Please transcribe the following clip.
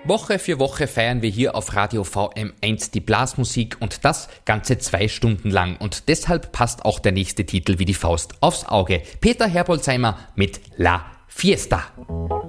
Woche für Woche feiern wir hier auf Radio VM1 die Blasmusik und das ganze 2 Stunden lang. Und deshalb passt auch der nächste Titel wie die Faust aufs Auge. Peter Herbolzheimer mit La Fiesta.